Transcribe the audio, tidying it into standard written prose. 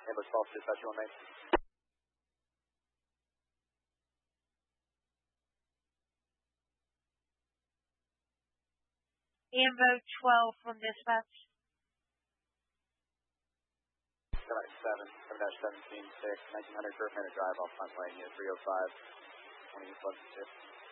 Ambos 12, dispatch 1 main. Ambo 12 from dispatch. 7-7, 7-17, 6, 1900 Curve Manor Drive, off my plane, unit 305, 20 plus 2.